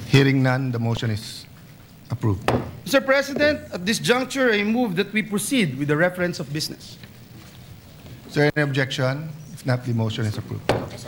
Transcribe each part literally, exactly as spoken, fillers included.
Hearing none, the motion is approved. Mister President, at this juncture, I move that we proceed with the reference of business. Is there any objection? If not, the motion is approved. Tapos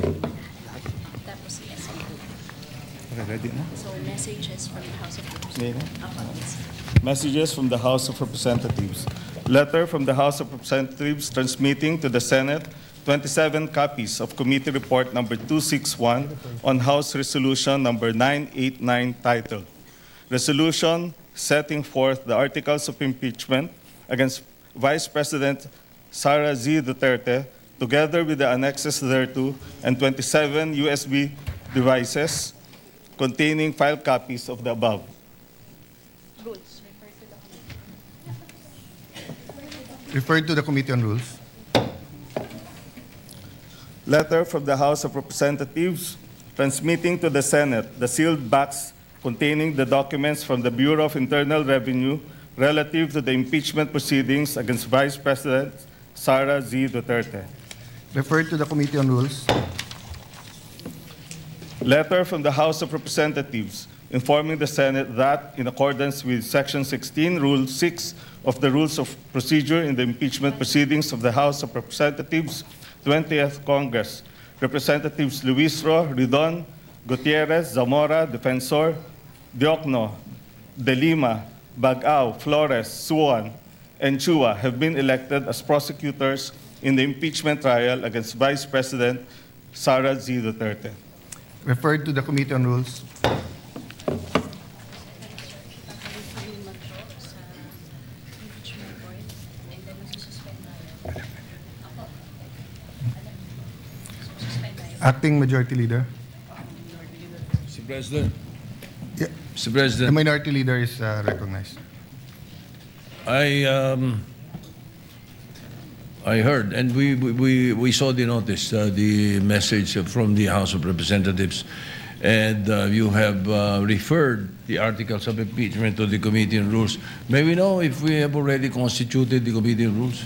si S M. Ready na? So messages from the House of Representatives. Apo, yes. Messages from the House of Representatives. Letter from the House of Representatives transmitting to the Senate twenty-seven copies of Committee Report Number two sixty-one on House Resolution Number nine eighty-nine titled Resolution Setting Forth the Articles of Impeachment against Vice President Sara Z. Duterte, together with the annexes thereto, and twenty-seven U S B devices containing file copies of the above. Rules. Referred to the Committee on Rules. Letter from the House of Representatives transmitting to the Senate the sealed box containing the documents from the Bureau of Internal Revenue relative to the impeachment proceedings against Vice President Sara Z. Duterte. Referred to the Committee on Rules. Letter from the House of Representatives informing the Senate that, in accordance with Section sixteen, Rule six of the Rules of Procedure in the impeachment proceedings of the House of Representatives, twentieth Congress, Representatives Luis Ro, Ridon, Gutierrez, Zamora, Defensor, Diokno, De Lima, Bagao, Flores, Suan, and Chua have been elected as prosecutors in the impeachment trial against Vice President Sara Z. Duterte. Referred to the Committee on Rules. Acting Majority Leader. Mister President, Yeah, Mister the President, Minority Leader is uh, recognized. I um, I heard and we we we saw the notice, uh, the message from the House of Representatives, and uh, you have uh, referred the articles of impeachment to the Committee on Rules. May we know if we have already constituted the Committee on Rules?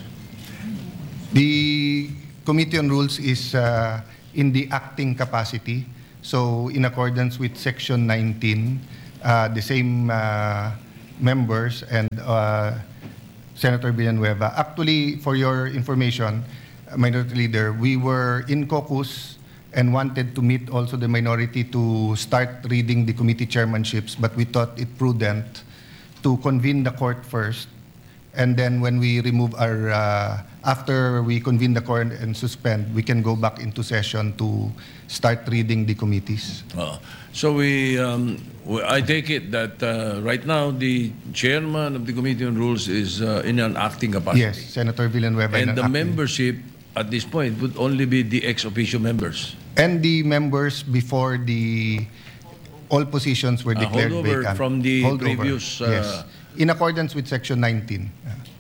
The Committee on Rules is uh, in the acting capacity. So in accordance with Section nineteen, uh, the same uh, members and uh, Senator Villanueva. Actually, for your information, uh, Minority Leader, we were in caucus and wanted to meet also the minority to start reading the committee chairmanships, but we thought it prudent to convene the court first. And then when we remove our, uh, after we convene the court and suspend, we can go back into session to start reading the committees. Uh, so we, um, we, I take it that uh, right now the chairman of the Committee on Rules is uh, in an acting capacity. Yes, Senator Villanueva. And an the acting- membership at this point would only be the ex officio members. And the members before the, all positions were Uh, declared holdover vacant. from the Holdover, previous, uh, yes. In accordance with Section nineteen.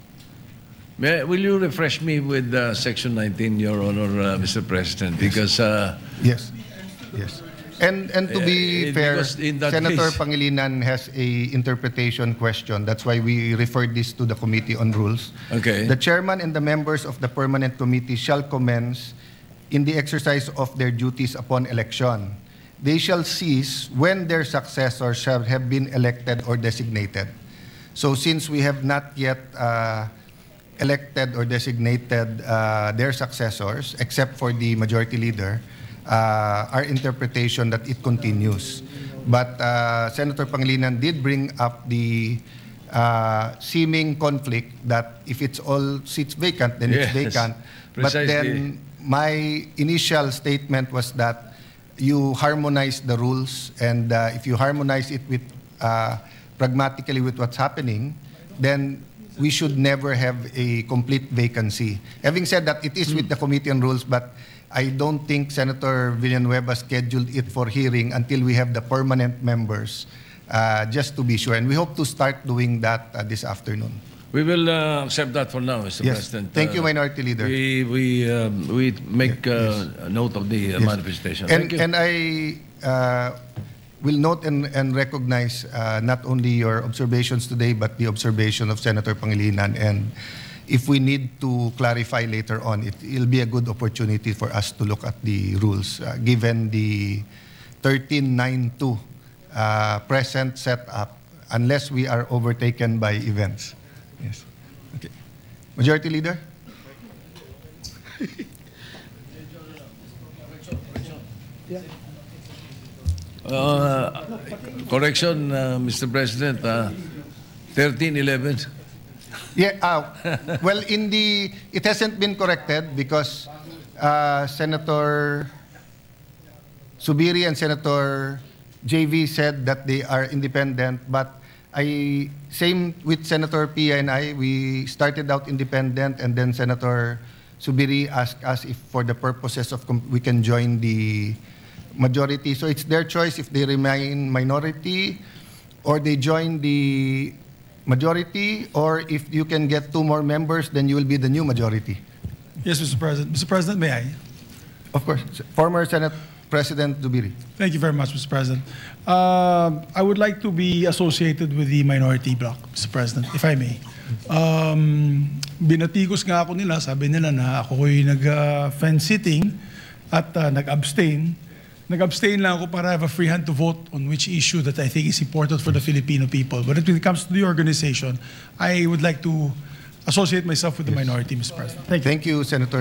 May, will you refresh me with uh, Section nineteen, Your Honor, uh, Mister President? Because uh, Yes, yes. And and to be Eh, fair, because in that Senator case- Pangilinan has a interpretation question. That's why we referred this to the Committee on Rules. Okay. The chairman and the members of the permanent committee shall commence in the exercise of their duties upon election. They shall cease when their successors shall have been elected or designated. So since we have not yet uh, elected or designated uh, their successors, except for the majority leader, uh, our interpretation that it continues. But uh, Senator Pangilinan did bring up the uh, seeming conflict that if it's all seats vacant, then Yes, it's vacant. But precisely. then my initial statement was that you harmonize the rules, and uh, if you harmonize it with uh, pragmatically with what's happening, then we should never have a complete vacancy. Having said that, it is with the Committee on Rules, but I don't think Senator Villanueva scheduled it for hearing until we have the permanent members, uh, just to be sure. And we hope to start doing that uh, this afternoon. we will uh, accept that for now, Mister Yes. President. Thank you, Uh, Minority Leader. We, we, um, we make uh, a note of the uh, Yes. manifestation. And, Thank you. and I uh, will note and, and recognize uh, not only your observations today, but the observation of Senator Pangilinan. And if we need to clarify later on, it will be a good opportunity for us to look at the rules, uh, given the thirteen nine two uh, present setup unless we are overtaken by events. Yes. Okay. Majority Leader? Uh, correction, uh, Mister President, uh, thirteen eleven. Yeah, uh, well, in the, it hasn't been corrected because uh, Senator Subiri and Senator J V said that they are independent, but I, same with Senator Pia and I, we started out independent, and then Senator Subiri asked us if for the purposes of, com- we can join the majority. So it's their choice if they remain minority or they join the majority, or if you can get two more members, then you will be the new majority. Yes, Mister President. Mister President, may I? Of course. Former Senate President Zubiri. Thank you very much, Mister President. Uh, I would like to be associated with the minority bloc, Mister President, if I may. Um, binatigos nga ako nila, sabi nila na ako ko'y nag-fence sitting at uh, nag-abstain. Nag-abstain lang ako para have a free hand to vote on which issue that I think is important for the Filipino people. But when it comes to the organization, I would like to associate myself with the minority, Mister President. Thank you. Thank you, Senator